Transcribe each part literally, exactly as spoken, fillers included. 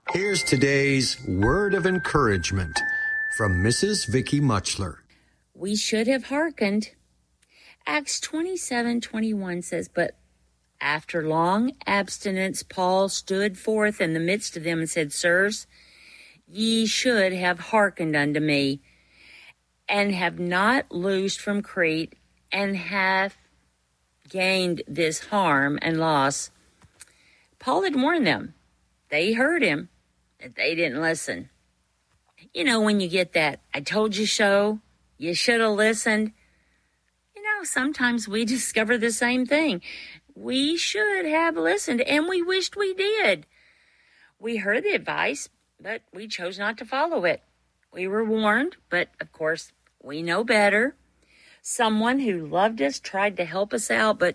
Here's today's word of encouragement from Missus Vicky Muchler. We should have hearkened. Acts twenty-seven twenty-one says, "But after long abstinence, Paul stood forth in the midst of them and said, Sirs, ye should have hearkened unto me, and have not loosed from Crete, and have gained this harm and loss." Paul had warned them. They heard him, but they didn't listen. You know, when you get that, "I told you so, you should have listened." You know, sometimes we discover the same thing. We should have listened, and we wished we did. We heard the advice, but we chose not to follow it. We were warned, but of course, we know better. Someone who loved us tried to help us out, but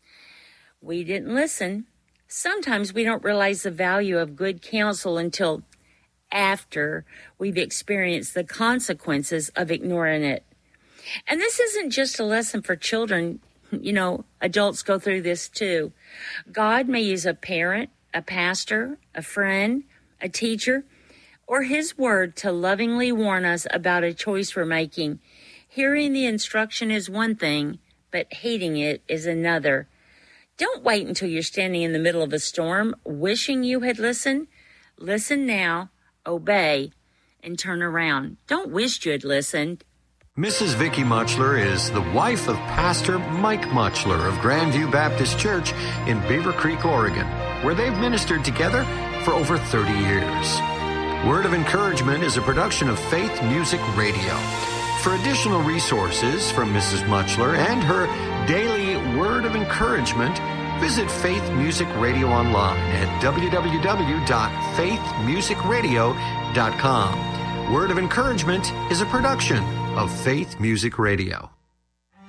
we didn't listen. Sometimes we don't realize the value of good counsel until after we've experienced the consequences of ignoring it. And this isn't just a lesson for children. You know, adults go through this too. God may use a parent, a pastor, a friend, a teacher, or his word to lovingly warn us about a choice we're making. Hearing the instruction is one thing, but hating it is another. Don't wait until you're standing in the middle of a storm, wishing you had listened. Listen now, obey, and turn around. Don't wish you had listened. Missus Vicky Muchler is the wife of Pastor Mike Muchler of Grandview Baptist Church in Beaver Creek, Oregon, where they've ministered together for over thirty years. Word of Encouragement is a production of Faith Music Radio. For additional resources from Missus Muchler and her daily Word of Encouragement, visit Faith Music Radio online at w w w dot faith music radio dot com. Word of Encouragement is a production of Faith Music Radio.